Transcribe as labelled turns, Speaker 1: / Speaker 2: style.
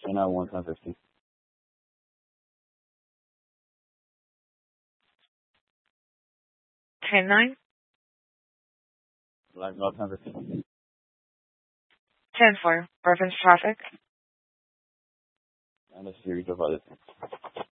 Speaker 1: 10-1, 10-15.
Speaker 2: 10-9.
Speaker 1: Black Belt 10-15.
Speaker 2: 10-4. Reference traffic.
Speaker 1: And a series of other things.